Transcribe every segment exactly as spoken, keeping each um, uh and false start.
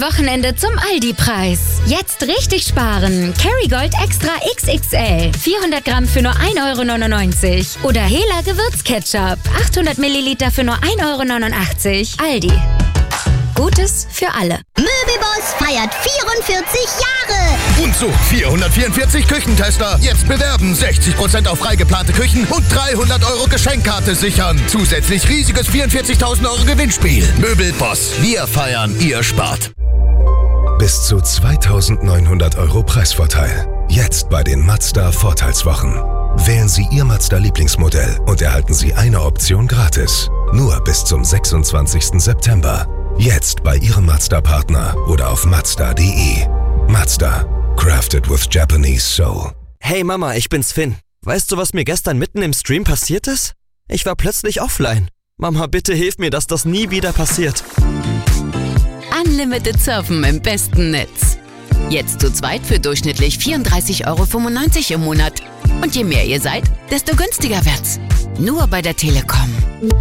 Wochenende zum Aldi-Preis. Jetzt richtig sparen. Kerrygold Extra X X L. vierhundert Gramm für nur ein Euro neunundneunzig. Oder Hela Gewürzketchup. achthundert Milliliter für nur ein Euro neunundachtzig. Aldi. Gutes für alle. Möbelboss feiert vierundvierzig Jahre. Und so, vierhundertvierundvierzig Küchentester. Jetzt bewerben, sechzig Prozent auf freigeplante Küchen und dreihundert Euro Geschenkkarte sichern. Zusätzlich riesiges vierundvierzigtausend Euro Gewinnspiel. Möbelboss, wir feiern, ihr spart. Bis zu zweitausendneunhundert Euro Preisvorteil. Jetzt bei den Mazda Vorteilswochen. Wählen Sie Ihr Mazda-Lieblingsmodell und erhalten Sie eine Option gratis. Nur bis zum sechsundzwanzigsten September. Jetzt bei Ihrem Mazda-Partner oder auf mazda punkt de. Mazda. Crafted with Japanese soul. Hey Mama, ich bin's Finn. Weißt du, was mir gestern mitten im Stream passiert ist? Ich war plötzlich offline. Mama, bitte hilf mir, dass das nie wieder passiert. Unlimited Surfen im besten Netz. Jetzt zu zweit für durchschnittlich vierunddreißig Euro fünfundneunzig im Monat. Und je mehr ihr seid, desto günstiger wird's. Nur bei der Telekom.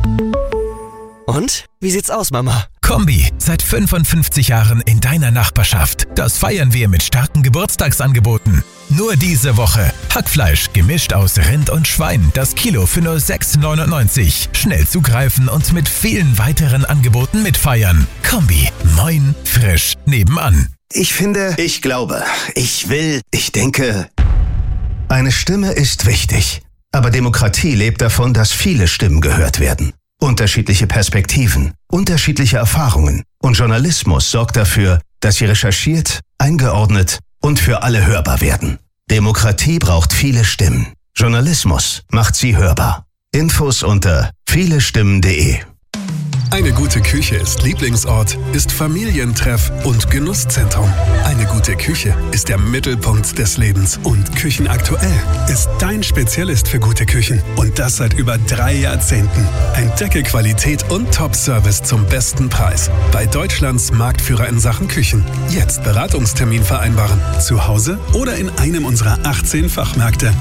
Und? Wie sieht's aus, Mama? Kombi, seit fünfundfünfzig Jahren in deiner Nachbarschaft. Das feiern wir mit starken Geburtstagsangeboten. Nur diese Woche. Hackfleisch, gemischt aus Rind und Schwein. Das Kilo für nur sechs neunundneunzig. Schnell zugreifen und mit vielen weiteren Angeboten mitfeiern. Kombi, moin, frisch, nebenan. Ich finde, ich glaube, ich will, ich denke... Eine Stimme ist wichtig. Aber Demokratie lebt davon, dass viele Stimmen gehört werden. Unterschiedliche Perspektiven, unterschiedliche Erfahrungen. Und Journalismus sorgt dafür, dass sie recherchiert, eingeordnet und für alle hörbar werden. Demokratie braucht viele Stimmen. Journalismus macht sie hörbar. Infos unter vielestimmen punkt de. Eine gute Küche ist Lieblingsort, ist Familientreff und Genusszentrum. Eine gute Küche ist der Mittelpunkt des Lebens. Und Küchenaktuell ist dein Spezialist für gute Küchen. Und das seit über drei Jahrzehnten. Entdecke Qualität und Top-Service zum besten Preis. Bei Deutschlands Marktführer in Sachen Küchen. Jetzt Beratungstermin vereinbaren. Zu Hause oder in einem unserer achtzehn Fachmärkte.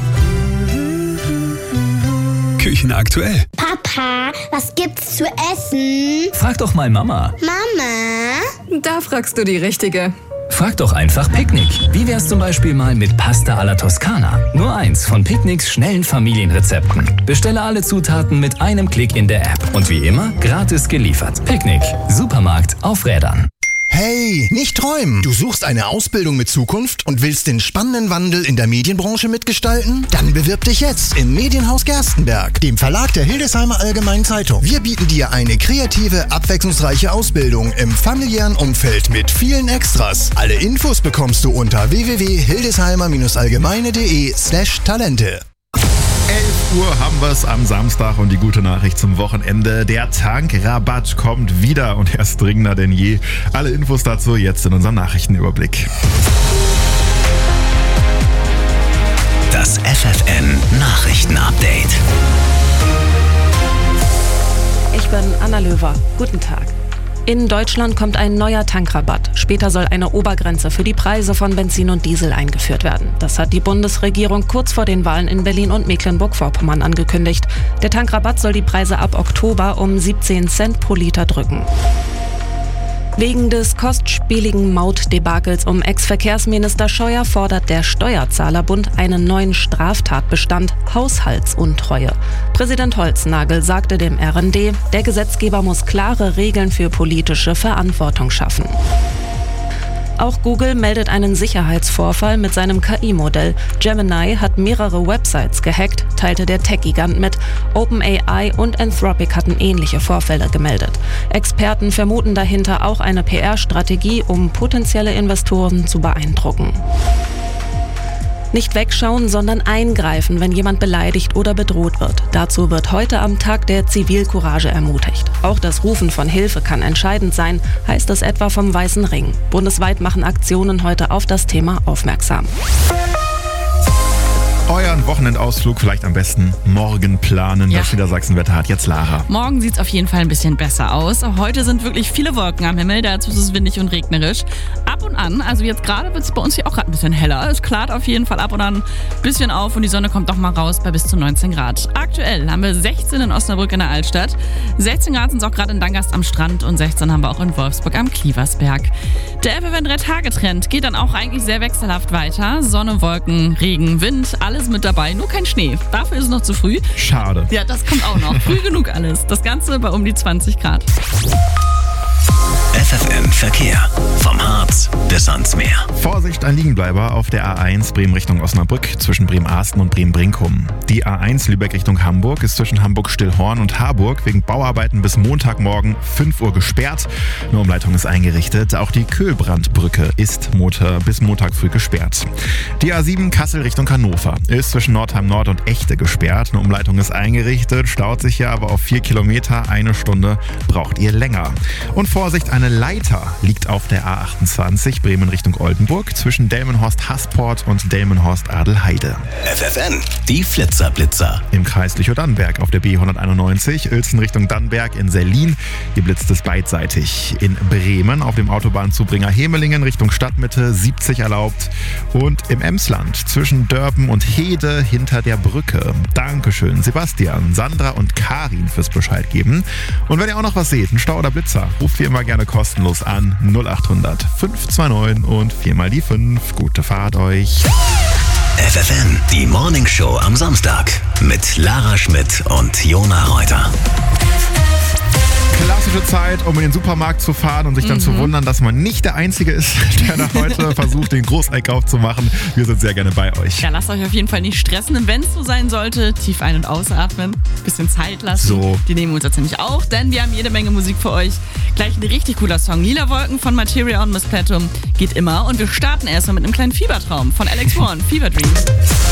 Küchenaktuell. Papa, was gibt's zu essen? Frag doch mal Mama. Mama? Da fragst du die Richtige. Frag doch einfach Picknick. Wie wär's zum Beispiel mal mit Pasta alla Toscana? Nur eins von Picknicks schnellen Familienrezepten. Bestelle alle Zutaten mit einem Klick in der App. Und wie immer, gratis geliefert. Picknick. Supermarkt auf Rädern. Hey, nicht träumen! Du suchst eine Ausbildung mit Zukunft und willst den spannenden Wandel in der Medienbranche mitgestalten? Dann bewirb dich jetzt im Medienhaus Gerstenberg, dem Verlag der Hildesheimer Allgemeinen Zeitung. Wir bieten dir eine kreative, abwechslungsreiche Ausbildung im familiären Umfeld mit vielen Extras. Alle Infos bekommst du unter w w w punkt hildesheimer allgemeine punkt de slash Talente. elf Uhr haben wir es am Samstag und die gute Nachricht zum Wochenende. Der Tankrabatt kommt wieder und er ist dringender denn je. Alle Infos dazu jetzt in unserem Nachrichtenüberblick. Das F F N Nachrichtenupdate. Ich bin Anna Löwer. Guten Tag. In Deutschland kommt ein neuer Tankrabatt. Später soll eine Obergrenze für die Preise von Benzin und Diesel eingeführt werden. Das hat die Bundesregierung kurz vor den Wahlen in Berlin und Mecklenburg-Vorpommern angekündigt. Der Tankrabatt soll die Preise ab Oktober um siebzehn Cent pro Liter drücken. Wegen des kostspieligen Mautdebakels um Ex-Verkehrsminister Scheuer fordert der Steuerzahlerbund einen neuen Straftatbestand Haushaltsuntreue. Präsident Holznagel sagte dem R N D, der Gesetzgeber muss klare Regeln für politische Verantwortung schaffen. Auch Google meldet einen Sicherheitsvorfall mit seinem K I-Modell. Gemini hat mehrere Websites gehackt, teilte der Tech-Gigant mit. OpenAI und Anthropic hatten ähnliche Vorfälle gemeldet. Experten vermuten dahinter auch eine P R-Strategie, um potenzielle Investoren zu beeindrucken. Nicht wegschauen, sondern eingreifen, wenn jemand beleidigt oder bedroht wird. Dazu wird heute am Tag der Zivilcourage ermutigt. Auch das Rufen von Hilfe kann entscheidend sein, heißt es etwa vom Weißen Ring. Bundesweit machen Aktionen heute auf das Thema aufmerksam. Euren Wochenendausflug vielleicht am besten morgen planen. Ja. Das Niedersachsenwetter hat jetzt Lara. Morgen sieht es auf jeden Fall ein bisschen besser aus. Heute sind wirklich viele Wolken am Himmel, dazu ist es windig und regnerisch. Ab ab und an. Also jetzt gerade wird es bei uns hier auch gerade ein bisschen heller. Es klart auf jeden Fall ab und an ein bisschen auf und die Sonne kommt doch mal raus bei bis zu neunzehn Grad. Aktuell haben wir sechzehn in Osnabrück in der Altstadt. sechzehn Grad sind es auch gerade in Dangast am Strand und sechzehn haben wir auch in Wolfsburg am Klieversberg. Der F F N drei Tage Trend geht dann auch eigentlich sehr wechselhaft weiter. Sonne, Wolken, Regen, Wind, alles mit dabei, nur kein Schnee. Dafür ist es noch zu früh. Schade. Ja, das kommt auch noch. Früh genug alles. Das Ganze bei um die zwanzig Grad. F F N Verkehr. Vom Harz bis ans Meer. Vorsicht, ein Liegenbleiber auf der A eins Bremen Richtung Osnabrück zwischen Bremen-Arsten und Bremen-Brinkum. Die A eins Lübeck Richtung Hamburg ist zwischen Hamburg-Stillhorn und Harburg wegen Bauarbeiten bis Montagmorgen fünf Uhr gesperrt. Eine Umleitung ist eingerichtet. Auch die Köhlbrandbrücke ist Motor bis Montag früh gesperrt. Die A sieben Kassel Richtung Hannover ist zwischen Nordheim Nord und Echte gesperrt. Eine Umleitung ist eingerichtet, staut sich hier aber auf vier Kilometer. Eine Stunde braucht ihr länger. Und Vorsicht, eine Leiter liegt auf der A achtundzwanzig Bremen Richtung Oldenburg zwischen Delmenhorst-Hasport und Delmenhorst-Adelheide. F F N, die Flitzerblitzer. Im Kreis Lüchow-Dannenberg auf der B hunderteinundneunzig, Uelzen Richtung Dannenberg in Sellin. Hier blitzt es beidseitig. In Bremen auf dem Autobahnzubringer Hemelingen Richtung Stadtmitte siebzig erlaubt. Und im Emsland zwischen Dörpen und Hede hinter der Brücke. Dankeschön Sebastian, Sandra und Karin fürs Bescheid geben. Und wenn ihr auch noch was seht, ein Stau oder Blitzer, ruft wie immer gerne kostenlos an null achthundert fünf zwei neun und viermal die fünf. Gute Fahrt euch. F F N, die Morning Show am Samstag mit Lara Schmidt und Jona Reuter. Klassische Zeit, um in den Supermarkt zu fahren und sich dann mhm. zu wundern, dass man nicht der Einzige ist, der da heute versucht, den Großeinkauf zu machen. Wir sind sehr gerne bei euch. Ja, lasst euch auf jeden Fall nicht stressen. Und wenn es so sein sollte, tief ein- und ausatmen, bisschen Zeit lassen. So. Die nehmen wir uns jetzt nämlich auch, denn wir haben jede Menge Musik für euch. Gleich ein richtig cooler Song. Lila Wolken von Materia und Miss Platinum geht immer. Und wir starten erstmal mit einem kleinen Fiebertraum von Alex Warren, Fever Dream.